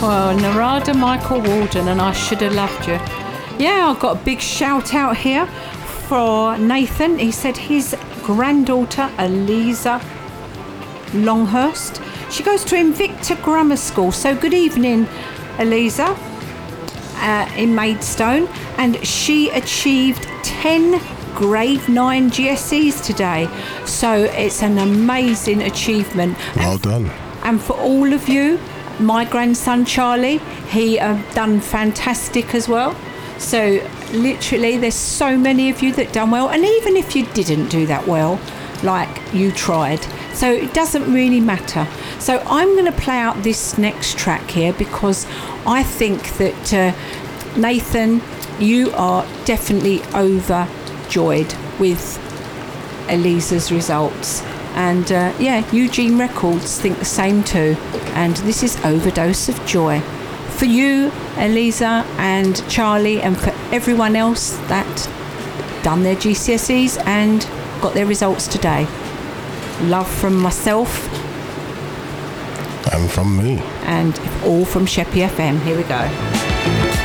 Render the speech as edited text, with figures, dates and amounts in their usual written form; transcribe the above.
Well, Narada Michael Walden, and I should have loved you. Yeah, I've got a big shout out here for Nathan. He said his granddaughter, Eliza Longhurst, she goes to Invicta Grammar School. So good evening, Eliza, in Maidstone. And she achieved 10 grade 9 GCSEs today. So it's an amazing achievement. Well done. And for all of you, my grandson Charlie, he done fantastic as well. So literally there's so many of you that done well, and even if you didn't do that well, like, you tried, so it doesn't really matter. So I'm going to play out this next track here because I think that Nathan, you are definitely overjoyed with Eliza's results. And Eugene Records think the same too. And this is Overdose of Joy. For you, Eliza and Charlie, and for everyone else that done their GCSEs and got their results today. Love from myself. And from me. And all from Sheppey FM. Here we go.